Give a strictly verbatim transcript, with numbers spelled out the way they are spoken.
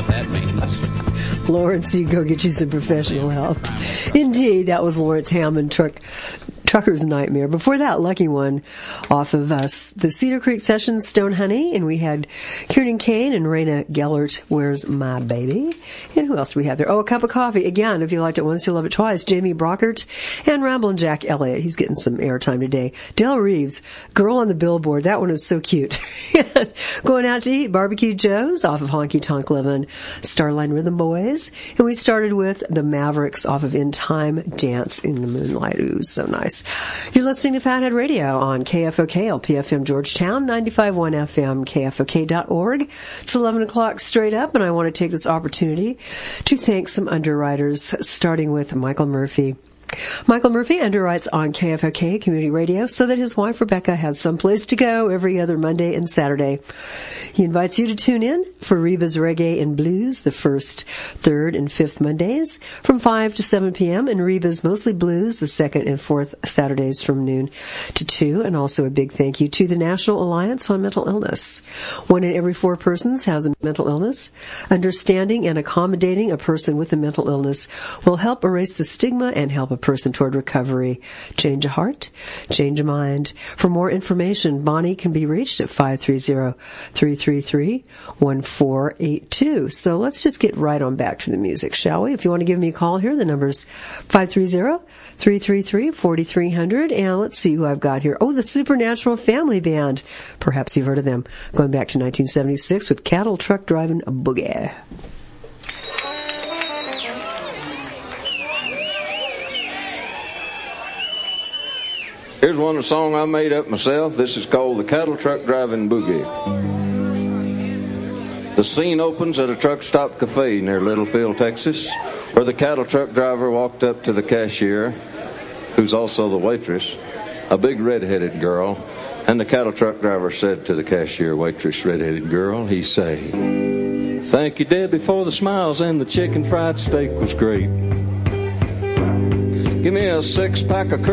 what that means. Lawrence, you go get you some professional help. Indeed, that was Lawrence Hammond, truck, Trucker's Nightmare. Before that, Lucky One off of us, the Cedar Creek Sessions, Stone Honey, and we had Kieran Kane and Raina Gellert, Where's My Baby? And who else do we have there? Oh, A Cup of Coffee. Again, if you liked it once, you'll love it twice. Jamie Brockert and Ramblin' Jack Elliott. He's getting some airtime today. Del Reeves, Girl on the Billboard. That one is so cute. Going out to eat, Barbecue Joe's off of Honky Tonk Livin', Starline Rhythm Boys. And we started with the Mavericks off of In Time, Dance in the Moonlight. Ooh, so nice. You're listening to Fathead Radio on K F O K, L P F M Georgetown, ninety-five point one F M, K F O K dot org. It's eleven o'clock straight up, and I want to take this opportunity to thank some underwriters, starting with Michael Murphy. Michael Murphy underwrites on K F O K Community Radio so that his wife Rebecca has someplace to go every other Monday and Saturday. He invites you to tune in for Reba's Reggae and Blues the first, third, and fifth Mondays from five to seven p.m. and Reba's Mostly Blues the second and fourth Saturdays from noon to two. And also a big thank you to the National Alliance on Mental Illness. One in every four persons has a mental illness. Understanding and accommodating a person with a mental illness will help erase the stigma and help a person toward recovery. Change a heart, change a mind. For more information, Bonnie can be reached at five three zero, three three three, one four eight two. So let's just get right on back to the music, shall we? If you want to give me a call here, the number's five three zero, three three three, four three zero zero. And let's see who I've got here. Oh, the Supernatural Family Band. Perhaps you've heard of them. Going back to nineteen seventy-six with Cattle Truck Driving Boogie. Here's one of the song I made up myself. This is called The Cattle Truck Driving Boogie. The scene opens at a truck stop cafe near Littlefield, Texas, where the cattle truck driver walked up to the cashier, who's also the waitress, a big red-headed girl, and the cattle truck driver said to the cashier, waitress, red-headed girl, he say, "Thank you, Debbie, for the smiles, and the chicken fried steak was great. Give me a six-pack of